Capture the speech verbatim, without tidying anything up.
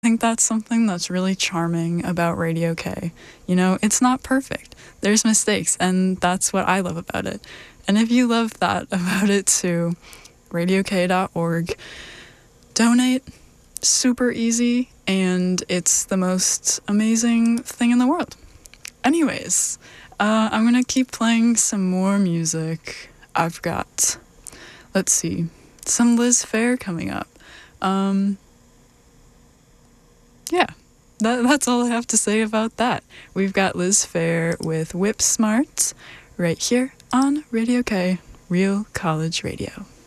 think that's something that's really charming about Radio K. You know, it's not perfect. There's mistakes, and that's what I love about it. And if you love that about it too, radio k dot org. Donate. Super easy, and it's the most amazing thing in the world. Anyways, uh, I'm gonna keep playing some more music. I've got, let's see, some Liz Phair coming up. Um, yeah, that, that's all I have to say about that. We've got Liz Phair with Whip Smart right here on Radio K, Real College Radio.